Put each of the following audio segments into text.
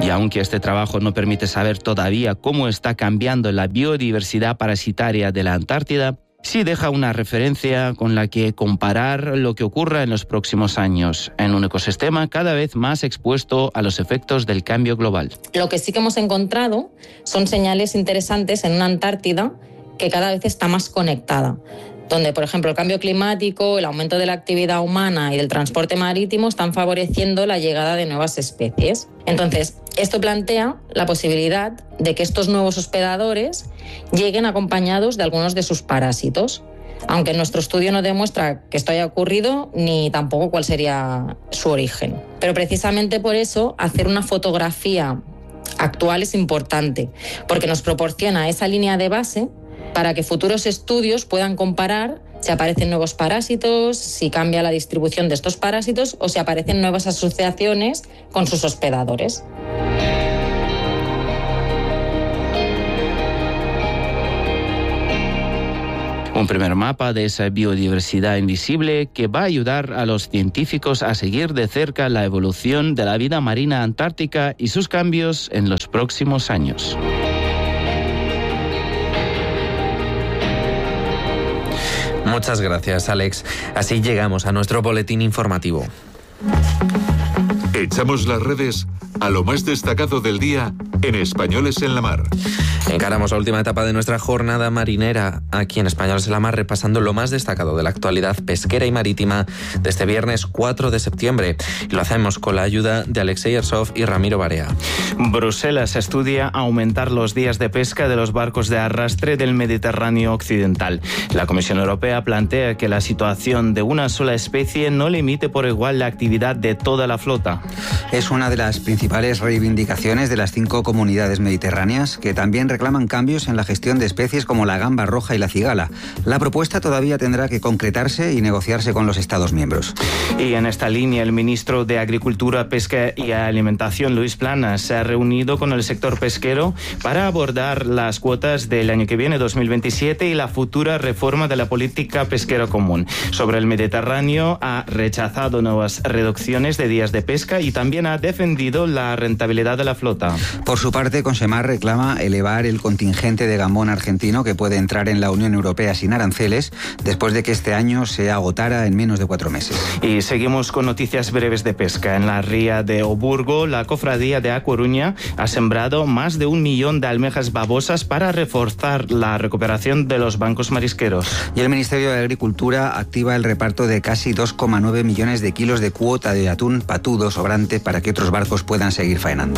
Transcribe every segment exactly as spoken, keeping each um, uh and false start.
Y aunque este trabajo no permite saber todavía cómo está cambiando la biodiversidad parasitaria de la Antártida, sí deja una referencia con la que comparar lo que ocurra en los próximos años, en un ecosistema cada vez más expuesto a los efectos del cambio global. Lo que sí que hemos encontrado son señales interesantes en una Antártida que cada vez está más conectada, donde, por ejemplo, el cambio climático, el aumento de la actividad humana y del transporte marítimo están favoreciendo la llegada de nuevas especies. Entonces, esto plantea la posibilidad de que estos nuevos hospedadores lleguen acompañados de algunos de sus parásitos, aunque nuestro estudio no demuestra que esto haya ocurrido ni tampoco cuál sería su origen. Pero precisamente por eso, hacer una fotografía actual es importante, porque nos proporciona esa línea de base para que futuros estudios puedan comparar si aparecen nuevos parásitos, si cambia la distribución de estos parásitos o si aparecen nuevas asociaciones con sus hospedadores. Un primer mapa de esa biodiversidad invisible que va a ayudar a los científicos a seguir de cerca la evolución de la vida marina antártica y sus cambios en los próximos años. Muchas gracias, Alex. Así llegamos a nuestro boletín informativo. Echamos las redes a lo más destacado del día en Españoles en la Mar. Encaramos la última etapa de nuestra jornada marinera aquí en Españoles en la Mar, repasando lo más destacado de la actualidad pesquera y marítima de este viernes cuatro de septiembre. Y lo hacemos con la ayuda de Alexei Ersov y Ramiro Barea. Bruselas estudia aumentar los días de pesca de los barcos de arrastre del Mediterráneo occidental. La Comisión Europea plantea que la situación de una sola especie no limite por igual la actividad de toda la flota. Es una de las principales reivindicaciones de las cinco comunidades mediterráneas, que también reclaman cambios en la gestión de especies como la gamba roja y la cigala. La propuesta todavía tendrá que concretarse y negociarse con los Estados miembros. Y en esta línea, el ministro de Agricultura, Pesca y Alimentación, Luis Planas, se ha reunido con el sector pesquero para abordar las cuotas del año que viene, dos mil veintisiete, y la futura reforma de la política pesquera común. Sobre el Mediterráneo, ha rechazado nuevas reducciones de días de pesca y también ha defendido la rentabilidad de la flota. Por su parte, Consemar reclama elevar el contingente de gambón argentino que puede entrar en la Unión Europea sin aranceles después de que este año se agotara en menos de cuatro meses. Y seguimos con noticias breves de pesca. En la ría de Oburgo, la cofradía de A Coruña ha sembrado más de un millón de almejas babosas para reforzar la recuperación de los bancos marisqueros. Y el Ministerio de Agricultura activa el reparto de casi dos coma nueve millones de kilos de cuota de atún patudo sobrante para que otros barcos puedan seguir faenando.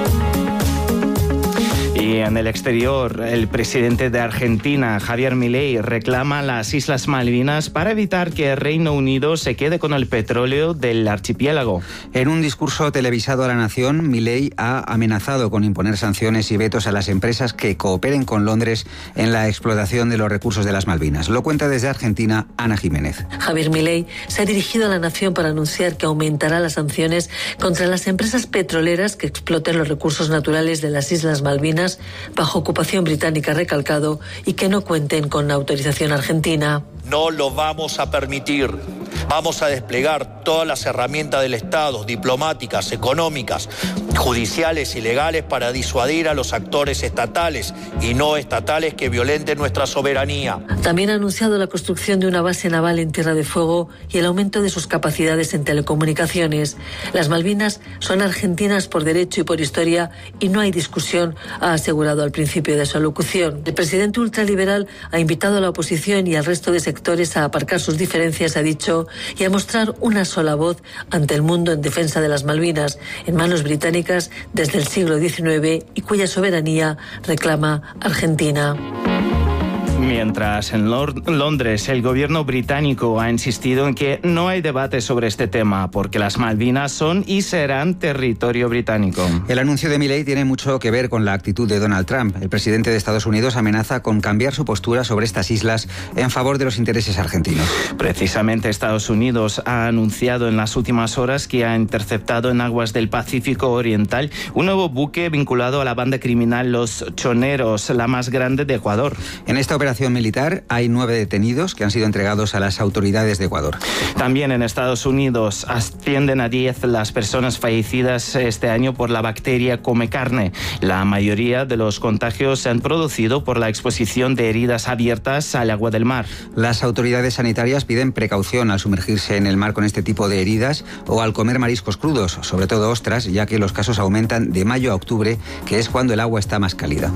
Y en el exterior, el presidente de Argentina, Javier Milei, reclama las Islas Malvinas para evitar que el Reino Unido se quede con el petróleo del archipiélago. En un discurso televisado a la nación, Milei ha amenazado con imponer sanciones y vetos a las empresas que cooperen con Londres en la explotación de los recursos de las Malvinas. Lo cuenta desde Argentina Ana Jiménez. Javier Milei se ha dirigido a la nación para anunciar que aumentará las sanciones contra las empresas petroleras que exploten los recursos naturales de las Islas Malvinas bajo ocupación británica, recalcado, y que no cuenten con autorización argentina. No lo vamos a permitir. Vamos a desplegar todas las herramientas del Estado, diplomáticas, económicas, judiciales y legales, para disuadir a los actores estatales y no estatales que violenten nuestra soberanía. También ha anunciado la construcción de una base naval en Tierra de Fuego y el aumento de sus capacidades en telecomunicaciones. Las Malvinas son argentinas por derecho y por historia y no hay discusión, ha asegurado al principio de su alocución. El presidente ultraliberal ha invitado a la oposición y al resto de sectores a aparcar sus diferencias, ha dicho, y a mostrar una sola voz ante el mundo en defensa de las Malvinas, en manos británicas desde el siglo diecinueve y cuya soberanía reclama Argentina. Mientras en Londres el gobierno británico ha insistido en que no hay debate sobre este tema porque las Malvinas son y serán territorio británico. El anuncio de Milei tiene mucho que ver con la actitud de Donald Trump. El presidente de Estados Unidos amenaza con cambiar su postura sobre estas islas en favor de los intereses argentinos. Precisamente Estados Unidos ha anunciado en las últimas horas que ha interceptado en aguas del Pacífico Oriental un nuevo buque vinculado a la banda criminal Los Choneros, la más grande de Ecuador. En esta operación operación militar hay nueve detenidos que han sido entregados a las autoridades de Ecuador. También en Estados Unidos ascienden a diez las personas fallecidas este año por la bacteria come carne. La mayoría de los contagios se han producido por la exposición de heridas abiertas al agua del mar. Las autoridades sanitarias piden precaución al sumergirse en el mar con este tipo de heridas o al comer mariscos crudos, sobre todo ostras, ya que los casos aumentan de mayo a octubre, que es cuando el agua está más cálida.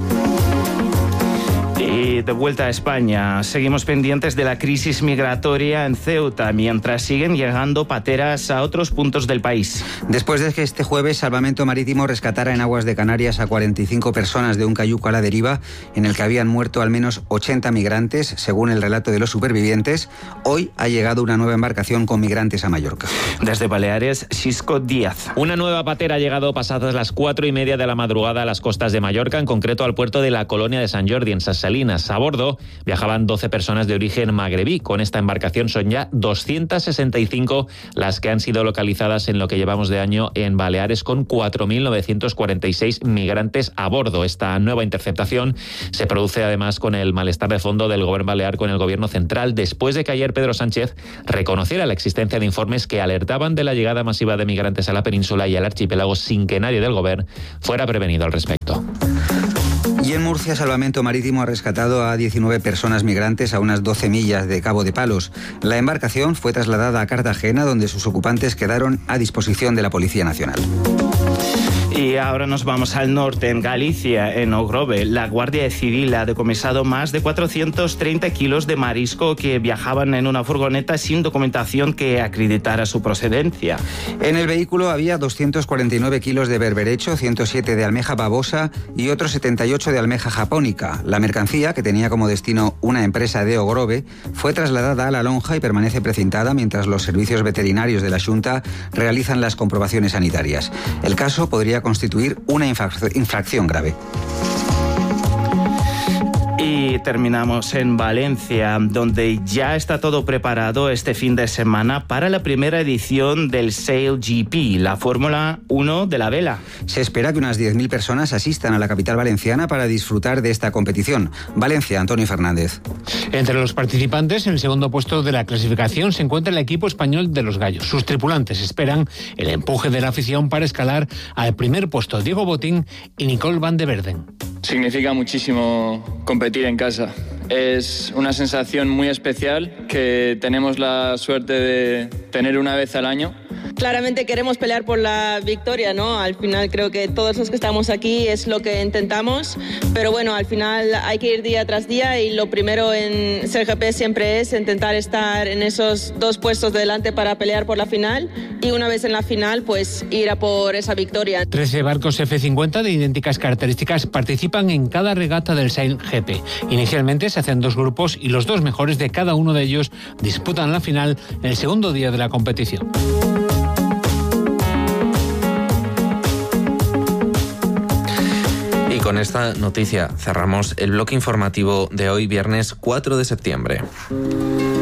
Y de vuelta a España, seguimos pendientes de la crisis migratoria en Ceuta, mientras siguen llegando pateras a otros puntos del país. Después de que este jueves Salvamento Marítimo rescatara en aguas de Canarias a cuarenta y cinco personas de un cayuco a la deriva, en el que habían muerto al menos ochenta migrantes, según el relato de los supervivientes, hoy ha llegado una nueva embarcación con migrantes a Mallorca. Desde Baleares, Xisco Díaz. Una nueva patera ha llegado pasadas las cuatro y media de la madrugada a las costas de Mallorca, en concreto al puerto de la Colonia de Sant Jordi, en Ses Salines. A bordo viajaban doce personas de origen magrebí. Con esta embarcación son ya doscientas sesenta y cinco las que han sido localizadas en lo que llevamos de año en Baleares, con cuatro mil novecientos cuarenta y seis migrantes a bordo. Esta nueva interceptación se produce además con el malestar de fondo del gobierno balear con el gobierno central, después de que ayer Pedro Sánchez reconociera la existencia de informes que alertaban de la llegada masiva de migrantes a la península y al archipiélago sin que nadie del gobierno fuera prevenido al respecto. Y en Murcia, Salvamento Marítimo ha rescatado a diecinueve personas migrantes a unas doce millas de Cabo de Palos. La embarcación fue trasladada a Cartagena, donde sus ocupantes quedaron a disposición de la Policía Nacional. Y ahora nos vamos al norte, en Galicia, en Ogrove. La Guardia Civil ha decomisado más de cuatrocientos treinta kilos de marisco que viajaban en una furgoneta sin documentación que acreditara su procedencia. En el vehículo había doscientos cuarenta y nueve kilos de berberecho, ciento siete de almeja babosa y otros setenta y ocho de almeja japónica. La mercancía, que tenía como destino una empresa de Ogrove, fue trasladada a La Lonja y permanece precintada mientras los servicios veterinarios de la Xunta realizan las comprobaciones sanitarias. El caso podría constituir una infracción grave. Y terminamos en Valencia, donde ya está todo preparado este fin de semana para la primera edición del Sail G P, la Fórmula uno de la vela. Se espera que unas diez mil personas asistan a la capital valenciana para disfrutar de esta competición. Valencia, Antonio Fernández. Entre los participantes, en el segundo puesto de la clasificación se encuentra el equipo español de los Gallos. Sus tripulantes esperan el empuje de la afición para escalar al primer puesto Diego Botín y Nicole van de Verden. Significa muchísimo competir en casa. Es una sensación muy especial que tenemos la suerte de tener una vez al año. Claramente queremos pelear por la victoria, ¿no? Al final creo que todos los que estamos aquí es lo que intentamos, pero bueno, al final hay que ir día tras día y lo primero en Sail G P siempre es intentar estar en esos dos puestos de delante para pelear por la final y una vez en la final, pues ir a por esa victoria. trece barcos F cincuenta de idénticas características participan en cada regata del Sail G P. Inicialmente se hacen dos grupos y los dos mejores de cada uno de ellos disputan la final en el segundo día de la competición. Y con esta noticia cerramos el bloque informativo de hoy, viernes cuatro de septiembre.